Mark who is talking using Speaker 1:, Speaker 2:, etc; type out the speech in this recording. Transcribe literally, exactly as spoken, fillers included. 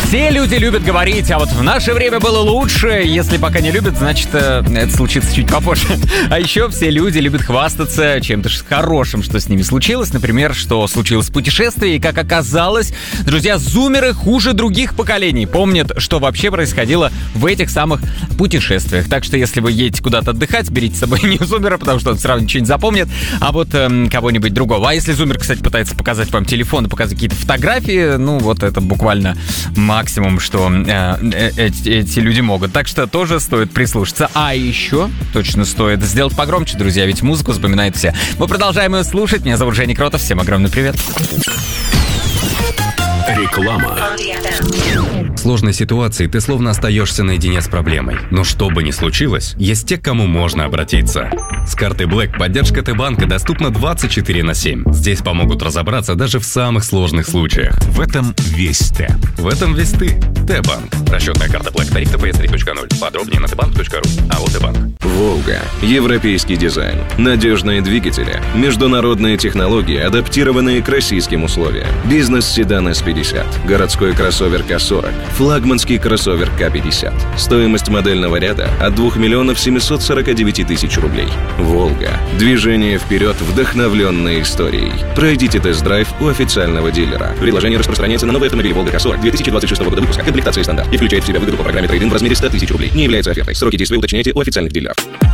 Speaker 1: Все люди любят говорить, а вот в наше время было лучше. Если пока не любят, значит, это случится чуть попозже. А еще все люди любят хвастаться чем-то хорошим, что с ними случилось. Например, что случилось в путешествии. И, как оказалось, друзья, зумеры хуже других поколений помнят, что вообще происходило в этих самых путешествиях. Так что, если вы едете куда-то отдыхать, берите с собой не зумера, потому что он все равно ничего не запомнит, а вот эм, кого-нибудь другого. А если зумер, кстати, пытается показать вам телефон и показать какие-то фотографии, ну, вот это буквально максимум, что э, э, эти, эти люди могут. Так что тоже стоит прислушаться. А еще точно стоит сделать погромче, друзья, ведь музыку запоминают все. Мы продолжаем ее слушать. Меня зовут Женя Кротов. Всем огромный привет.
Speaker 2: Реклама.
Speaker 3: В сложной ситуации ты словно остаешься наедине с проблемой. Но что бы ни случилось, есть те, к кому можно обратиться. С карты Black поддержка Т-банка доступна двадцать четыре на семь. Здесь помогут разобраться даже в самых сложных случаях.
Speaker 2: В этом весь Т.
Speaker 3: В этом весь ты. Т-банк. Расчетная карта Black. Тариф Т П С три точка ноль. Подробнее на тэ банк точка ру. АО Т-банк.
Speaker 4: Волга. Европейский дизайн. Надежные двигатели. Международные технологии, адаптированные к российским условиям. Бизнес-седан эс пятьдесят. Городской кроссовер К сорок. Флагманский кроссовер К пятьдесят. Стоимость модельного ряда от двух миллионов семьсот сорок девять тысяч рублей. Волга. Движение вперед, вдохновленной историей. Пройдите тест-драйв у официального дилера. Предложение распространяется на новые автомобили Волга К сорок две тысячи двадцать шестого года выпуска. Комплектация стандарт. И включает в себя выгоду по программе трейд-ин в размере сто тысяч рублей. Не является офертой. Сроки действия уточняйте у официальных дилеров.